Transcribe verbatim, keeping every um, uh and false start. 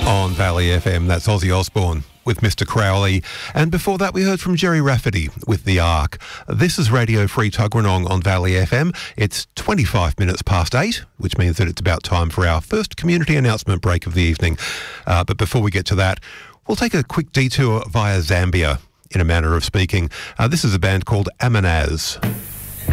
On Valley F M, that's Ozzy Osbourne with Mister Crowley. And before that, we heard from Jerry Rafferty with The Ark. This is Radio Free Tuggeranong on Valley F M. It's twenty-five minutes past eight, which means that it's about time for our first community announcement break of the evening. Uh, but before we get to that, we'll take a quick detour via Zambia, in a manner of speaking. Uh, this is a band called Amanaz.